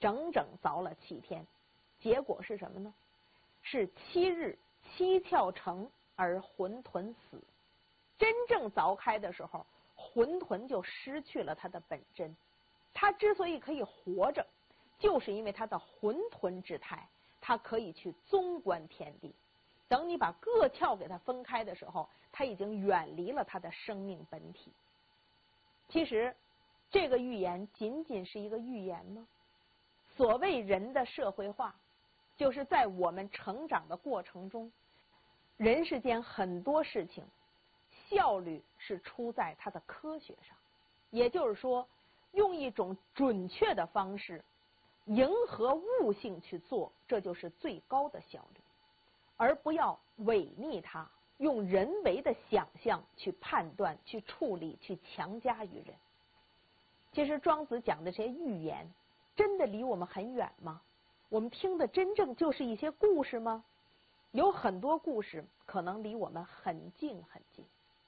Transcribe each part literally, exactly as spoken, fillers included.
整整凿了七天，结果是什么呢？是七日七窍成而浑沌死。真正凿开的时候，浑沌就失去了它的本真。它之所以可以活着，就是因为它的浑沌之态，它可以去纵观天地。等你把各窍给它分开的时候，它已经远离了它的生命本体。其实这个寓言仅仅是一个寓言吗？所谓人的社会化，就是在我们成长的过程中，人世间很多事情效率是出在它的科学上，也就是说用一种准确的方式迎合物性去做，这就是最高的效率，而不要违逆它，用人为的想象去判断、去处理、去强加于人。其实庄子讲的这些寓言真的离我们很远吗？我们听的真正就是一些故事吗？有很多故事可能离我们很近很近。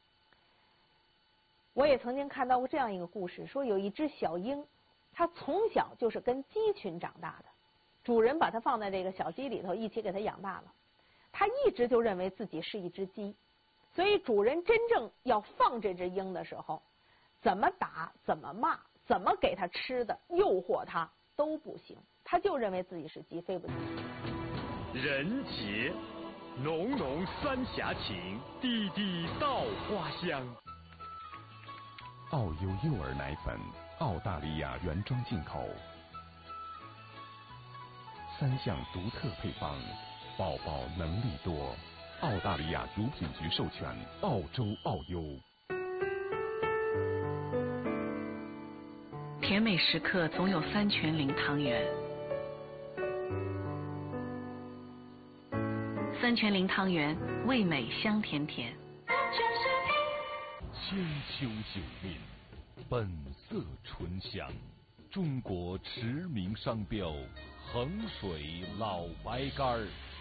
我也曾经看到过这样一个故事，说有一只小鹰，它从小就是跟鸡群长大的，主人把它放在这个小鸡里头一起给它养大了，它一直就认为自己是一只鸡，所以主人真正要放这只鹰的时候，怎么打怎么骂怎么给它吃的诱惑它都不行，它就认为自己是鸡，飞不起。 人杰浓浓三峡情，滴滴稻花香。 奥优幼儿奶粉，澳大利亚原装进口，三项独特配方，宝宝能力多。澳大利亚毒品局授权，澳洲奥优。 甜美时刻总有三全零汤圆，三全零汤圆味美香甜甜。 千秋酒令，本色醇香，中国驰名商标衡水老白干儿。